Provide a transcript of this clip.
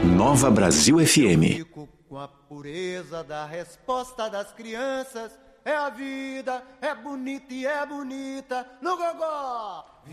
Nova Brasil FM. Fico com a pureza da resposta das crianças. É a vida, é bonita e é bonita no gogó.